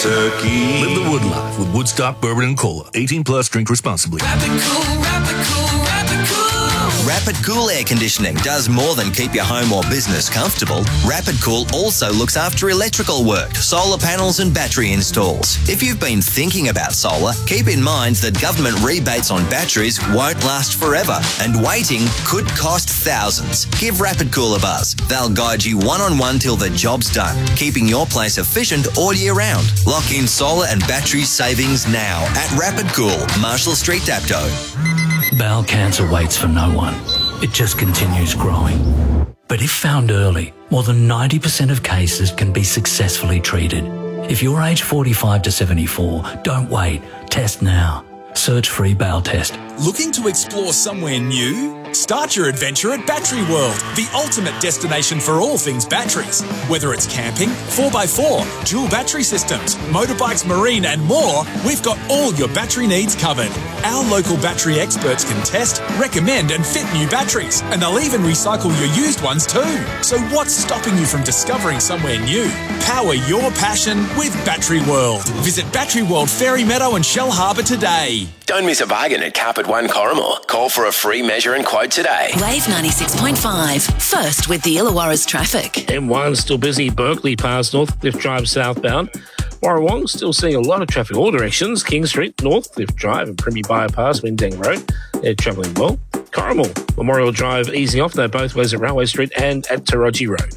Turkey. Live the Wood life with Woodstock Bourbon and Cola. 18 plus, drink responsibly. Rapid Cool, Rapid Cool, Rapid Cool. Rapid Cool Air Conditioning does more than keep your home or business comfortable. Rapid Cool also looks after electrical work, solar panels and battery installs. If you've been thinking about solar, keep in mind that government rebates on batteries won't last forever and waiting could cost thousands. Give Rapid Cool a buzz. They'll guide you one-on-one till the job's done, keeping your place efficient all year round. Lock in solar and battery savings now at Rapid Cool, Marshall Street, Dapto. Bowel cancer waits for no one. It just continues growing. But if found early, more than 90% of cases can be successfully treated. If you're age 45 to 74, don't wait. Test now. Search free bowel test. Looking to explore somewhere new? Start your adventure at Battery World, the ultimate destination for all things batteries. Whether it's camping, 4x4, dual battery systems, motorbikes, marine and more, we've got all your battery needs covered. Our local battery experts can test, recommend and fit new batteries, and they'll even recycle your used ones too. So what's stopping you from discovering somewhere new? Power your passion with Battery World. Visit Battery World Fairy Meadow and Shell Harbour today. Don't miss a bargain at Carpet One Corrimal. Call for a free measure and quote today. Wave 96.5. First with the Illawarra's traffic. M1 still busy. Berkeley past Northcliffe Drive southbound. Warrawong still seeing a lot of traffic all directions. King Street, Northcliffe Drive and Primmy Bypass, Windang Road. They're travelling well. Corrimal, Memorial Drive easing off. They're both ways at Railway Street and at Taraji Road.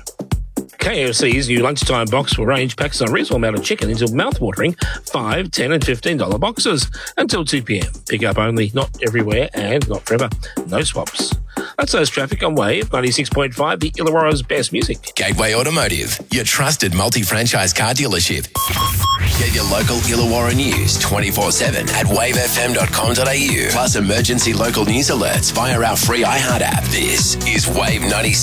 KFC's new lunchtime box will range packs on reasonable amount of chicken into mouth-watering $5, $10 and $15 boxes until 2 p.m. Pick up only, not everywhere and not forever. No swaps. That's those traffic on Wave 96.5, the Illawarra's best music. Gateway Automotive, your trusted multi-franchise car dealership. Get your local Illawarra news 24/7 at wavefm.com.au. Plus emergency local news alerts via our free iHeart app. This is Wave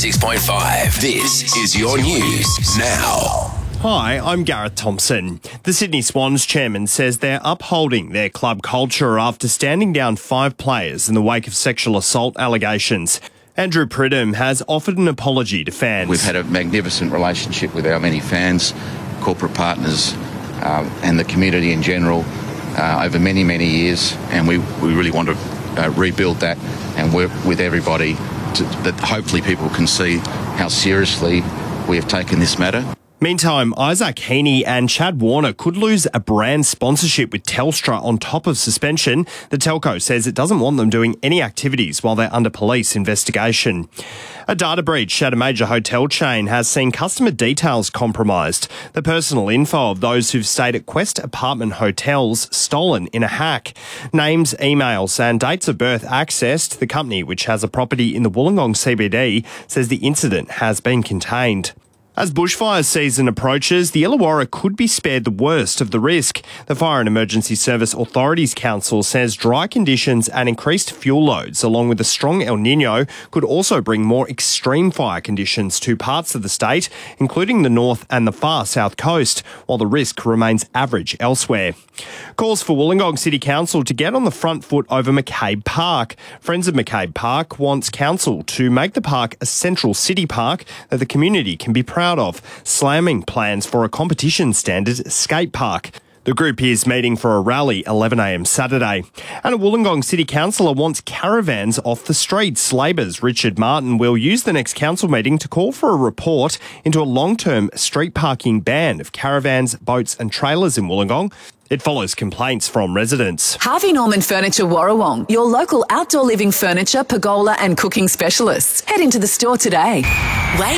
96.5. This is your news now. Hi, I'm Gareth Thompson. The Sydney Swans chairman says they're upholding their club culture after standing down 5 players in the wake of sexual assault allegations. Andrew Pridham has offered an apology to fans. We've had a magnificent relationship with our many fans, corporate partners, and the community in general over many, many years, and we really want to rebuild that and work with everybody that hopefully people can see how seriously we have taken this matter. Meantime, Isaac Heaney and Chad Warner could lose a brand sponsorship with Telstra on top of suspension. The telco says it doesn't want them doing any activities while they're under police investigation. A data breach at a major hotel chain has seen customer details compromised. The personal info of those who've stayed at Quest apartment hotels stolen in a hack. Names, emails and dates of birth accessed. The company, which has a property in the Wollongong CBD, says the incident has been contained. As bushfire season approaches, the Illawarra could be spared the worst of the risk. The Fire and Emergency Service Authorities Council says dry conditions and increased fuel loads, along with a strong El Niño, could also bring more extreme fire conditions to parts of the state, including the north and the far south coast, while the risk remains average elsewhere. Calls for Wollongong City Council to get on the front foot over McCabe Park. Friends of McCabe Park wants Council to make the park a central city park that the community can be proud of, slamming plans for a competition standard skate park. The group is meeting for a rally 11 a.m. Saturday. And a Wollongong City Councillor wants caravans off the streets. Labor's Richard Martin will use the next council meeting to call for a report into a long-term street parking ban of caravans, boats and trailers in Wollongong. It follows complaints from residents. Harvey Norman Furniture Warrawong, your local outdoor living furniture, pergola and cooking specialists. Head into the store today. Wave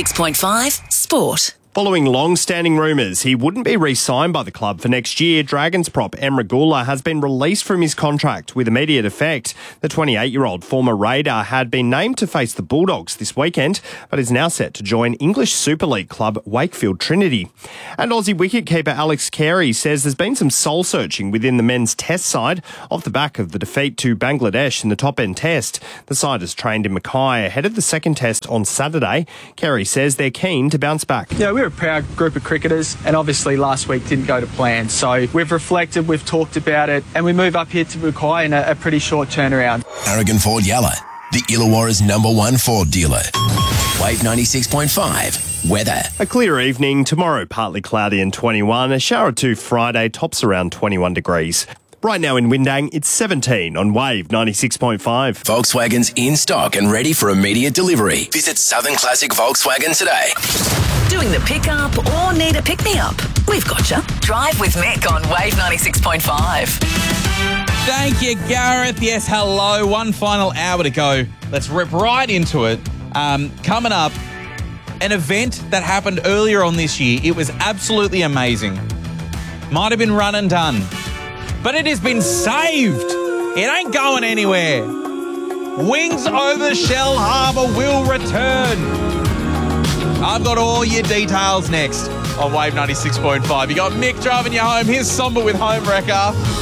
96.5 Sport. Following long-standing rumours he wouldn't be re-signed by the club for next year, Dragons prop Emre Gula has been released from his contract with immediate effect. The 28-year-old former Raider had been named to face the Bulldogs this weekend, but is now set to join English Super League club Wakefield Trinity. And Aussie wicketkeeper Alex Carey says there's been some soul-searching within the men's test side off the back of the defeat to Bangladesh in the top-end test. The side is trained in Mackay ahead of the second test on Saturday. Carey says they're keen to bounce back. Yeah, we're a proud group of cricketers, and obviously last week didn't go to plan. So we've reflected, we've talked about it, and we move up here to Mackay in a pretty short turnaround. Aragon Ford Yalla, the Illawarra's #1 Ford dealer. Wave 96.5. Weather. A clear evening. Tomorrow, partly cloudy and 21. A shower or two Friday. Tops around 21 degrees. Right now in Windang, it's 17 on Wave 96.5. Volkswagen's in stock and ready for immediate delivery. Visit Southern Classic Volkswagen today. Doing the pickup or need a pick-me-up? We've got you. Drive with Mick on Wave 96.5. Thank you, Gareth. Yes, hello. One final hour to go. Let's rip right into it. Coming up, an event that happened earlier on this year. It was absolutely amazing. Might have been run and done, but it has been saved. It ain't going anywhere. Wings over Shell Harbour will return. I've got all your details next on Wave 96.5. You got Mick driving you home. Here's Somber with Homewrecker.